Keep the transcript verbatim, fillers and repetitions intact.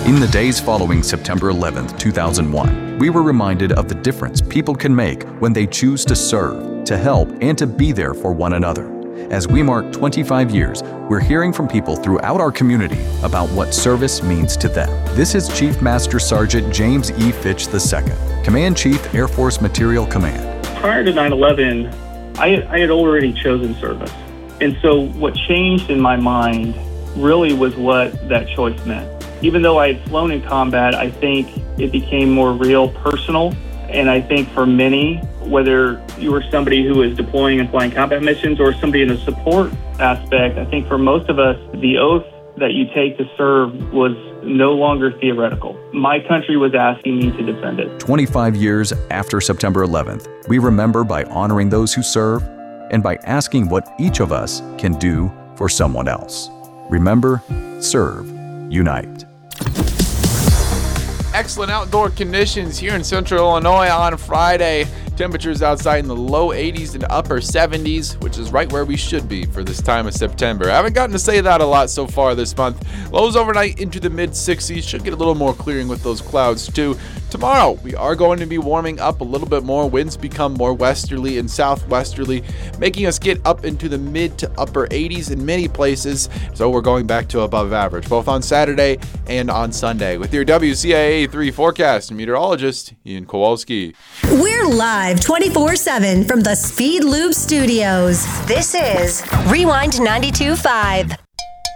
In the days following September eleventh, two thousand one, we were reminded of the difference people can make when they choose to serve, to help, and to be there for one another. As we mark twenty-five years, we're hearing from people throughout our community about what service means to them. This is Chief Master Sergeant James E. Fitch the Second, Command Chief, Air Force Materiel Command. Prior to nine eleven, I, I had already chosen service. And so what changed in my mind really was what that choice meant. Even though I had flown in combat, I think it became more real, personal. And I think for many, whether you were somebody who was deploying and flying combat missions or somebody in the support aspect, I think for most of us, the oath that you take to serve was no longer theoretical. My country was asking me to defend it. twenty-five years after September eleventh, we remember by honoring those who serve and by asking what each of us can do for someone else. Remember, serve, unite. Excellent outdoor conditions here in Central Illinois on Friday. Temperatures outside in the low eighties and upper seventies, which is right where we should be for this time of September. I haven't gotten to say that a lot so far this month. Lows overnight into the mid sixties. Should get a little more clearing with those clouds too. Tomorrow, we are going to be warming up a little bit more. Winds become more westerly and southwesterly, making us get up into the mid to upper eighties in many places. So we're going back to above average, both on Saturday and on Sunday. With your W C I A three forecast, meteorologist Ian Kowalski. We're live twenty-four seven from the Speed Loop Studios. This is Rewind ninety-two point five.